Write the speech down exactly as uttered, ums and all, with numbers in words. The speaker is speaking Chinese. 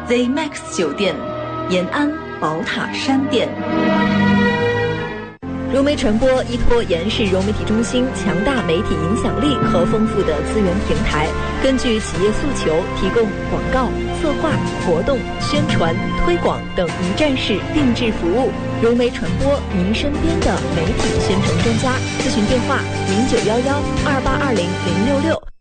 Z Max 酒店，延安宝塔山店。 融媒传播依托延世融媒体中心强大媒体影响力和丰富的资源平台，根据企业诉求，提供广告、策划、活动、宣传、推广等一站式定制服务。融媒传播，您身边的媒体宣传专家。咨询电话：零九幺幺二八二零零六六。